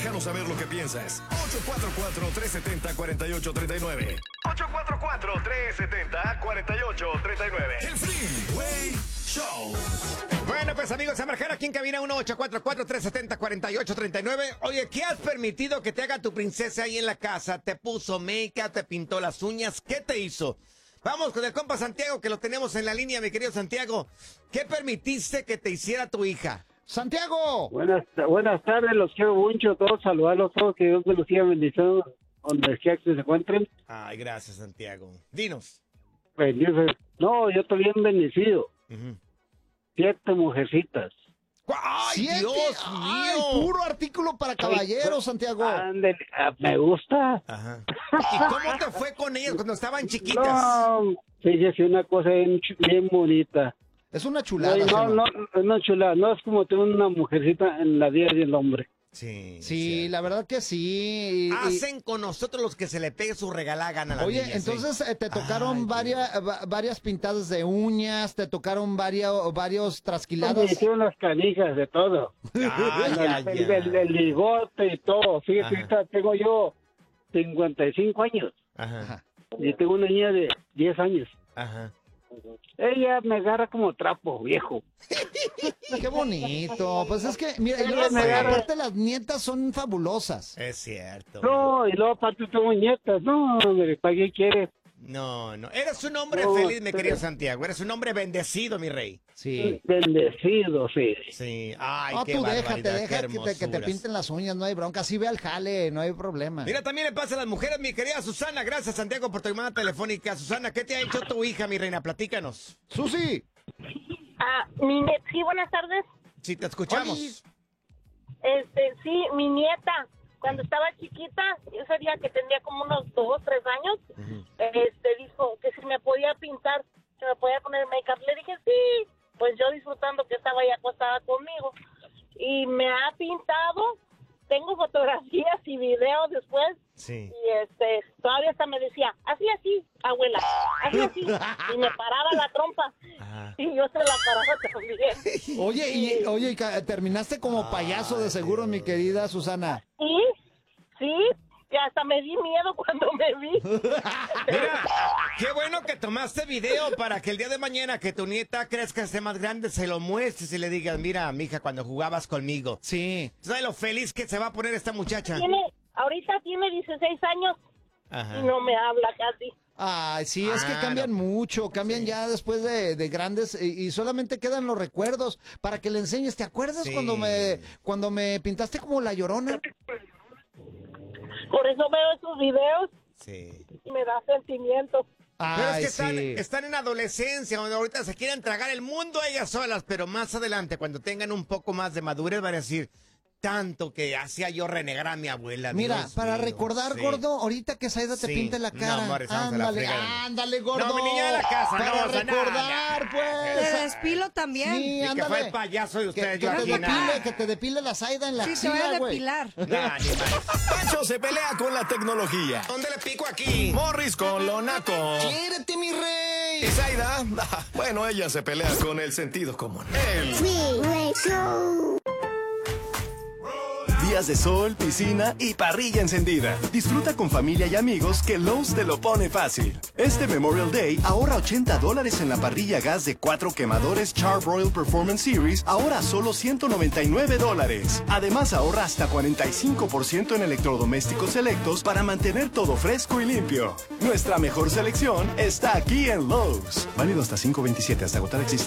Déjanos saber lo que piensas. 844-370-4839. 844-370-4839. El Freeway Show. Bueno, pues amigos, a marcar aquí en cabina 1-844-370-4839. Oye, ¿qué has permitido que te haga tu princesa ahí en la casa? ¿Te puso make-up? ¿Te pintó las uñas? ¿Qué te hizo? Vamos con el compa Santiago, que lo tenemos en la línea, mi querido Santiago. ¿Qué permitiste que te hiciera tu hija? ¡Santiago! Buenas tardes, los quiero mucho, todos saludarlos todos, que Dios me los siga bendiciendo donde sea que se encuentren. Ay, gracias, Santiago. Dinos. Bendiciones. No, yo estoy bien bendecido. 7 mujercitas. ¡Ay, 7. Dios ¡Ay, mío! puro artículo para caballeros, Santiago! Ándale, me gusta. Ajá. ¿Y cómo te fue con ellas cuando estaban chiquitas? No, fíjese, una cosa bien bonita. Es una chulada. No, chulada, no es como tener una mujercita en la vida del hombre. Sí. Sí, la verdad que sí. Hacen con nosotros los que se le pegue su regalada gana a la Oye, niña, entonces te tocaron Ay, varias pintadas de uñas, te tocaron varios Me trasquilados. hicieron las canijas de todo. El ligote y todo. Fíjate, ahorita tengo yo 55 años. Ajá. Y tengo una niña de 10 años. Ajá. Ella me agarra como trapo, viejo. Qué bonito. Pues es que, mira, y Sí, luego, me agarra. aparte las nietas son fabulosas. Es cierto. No, y luego aparte tengo nietas. No, hombre, ¿para qué quieres? No. Eres un hombre No, feliz, mi pero- querido Santiago. Eres un hombre bendecido, mi rey. Sí. Bendecido, sí. Sí. Ay, No, qué tú barbaridad, deja qué que te hermosuras. pinten las uñas, no hay bronca. Así ve al jale, no hay problema. Mira, también le pasa a las mujeres, mi querida Susana. Gracias, Santiago, por tu llamada telefónica. Susana, ¿qué te ha hecho tu hija, mi reina? Platícanos. Susi. Sí, buenas tardes. Sí, te escuchamos. Sí, mi nieta, cuando estaba chiquita, ese día que tenía como unos 2, 3 años, dijo que si me podía pintar, si me podía poner make-up. Le dije, sí, pues yo disfrutando que estaba ahí acostada conmigo. Y me ha pintado, tengo fotografías y videos después. Sí. Y todavía hasta me decía, así, abuela, así. Y me paraba la trompa. Ajá. Y yo se la paraba también. Oye, terminaste como payaso de seguro, mi querida Susana. Sí, que hasta me di miedo cuando me vi. Mira, qué bueno que tomaste video para que el día de mañana que tu nieta crezca, esté más grande, se lo muestres y le digas, mira, mija, cuando jugabas conmigo. Sí. ¿Sabes lo feliz que se va a poner esta muchacha? Ahorita tiene 16 años Ajá. y no me habla casi. Ay, sí, es que cambian mucho, cambian ya después de grandes y solamente quedan los recuerdos para que le enseñes. ¿Te acuerdas Sí. cuando me pintaste como la Llorona? Por eso veo esos videos Sí. y me da sentimiento. Pero es Ay, que sí. están en adolescencia, donde ahorita se quieren tragar el mundo ellas solas, pero más adelante, cuando tengan un poco más de madurez, van a decir, tanto que hacía yo renegar a mi abuela. Mira, Dios para mío, recordar, sí. gordo, ahorita que Saida te Sí. pinte la No, cara. amores, vamos a la fregada. Ándale, gordo. No, mi niña de la casa, para no, o sea, recordar, nada. pues. Te despilo también. Sí, Y que ándale. fue el payaso de ustedes, yo aquí, Que te depile la Saida en la Sí, te voy a axila, güey. depilar. Nah, ni más. Pancho se pelea con la tecnología. ¿Dónde le pico aquí? Morris con lo naco. ¡Quiérete, mi rey! Y Zaida, bueno, ella se pelea con el sentido común. El Días de sol, piscina y parrilla encendida. Disfruta con familia y amigos que Lowe's te lo pone fácil. Este Memorial Day ahorra $80 en la parrilla gas de 4 quemadores Char-Broil Performance Series, ahora solo $199. Además ahorra hasta 45% en electrodomésticos selectos para mantener todo fresco y limpio. Nuestra mejor selección está aquí en Lowe's. Válido hasta 5/27 hasta agotar existencia.